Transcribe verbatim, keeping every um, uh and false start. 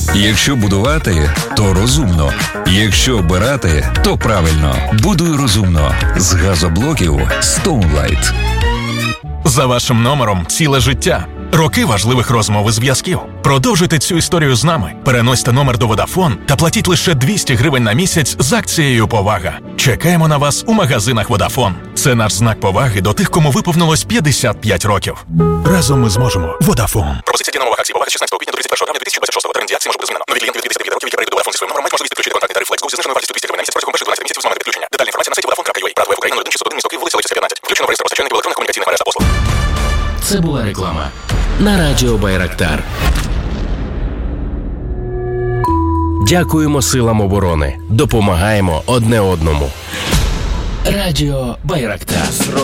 Якщо будувати, то розумно. Якщо обирати, то правильно. Будуй розумно. З газоблоків Stoneline. За вашим номером ціле життя. Роки важливих розмов і зв'язків. Продовжуйте цю історію з нами. Переносьте номер до Vodafone та платіть лише двісті гривень на місяць з акцією «Повага». Чекаємо на вас у магазинах Vodafone. Це наш знак поваги до тих, кому виповнилось п'ятдесят п'ять років. Разом ми зможемо. Vodafone. Пропозиція дія на умовах акції «Повага» з шістнадцятого квітня до тридцять першого травня дві тисячі двадцять шостого. Термін дії акції може бути змінено. Нові клієнти від п'ятдесят п'ять років, які перейдуть до Vodafone зі своїм номером, мають можливість підключити контактний тариф FlexGo зі зниженою вартістю двісті гривень на місяць протягом перших дванадцяти місяців з моменту підключення. Детальна інформація на сайті vodafone крапка ю а. Правда, в Україні нуль один шістсот один місто Київ, вулиця Лисицька, п'ятнадцять. Включено в реєстр постачальників електронних комунікаційних мереж та послуг. Це була реклама на Радіо Байрактар. Дякуємо силам оборони. Допомагаємо одне одному. Радіо Байрактар.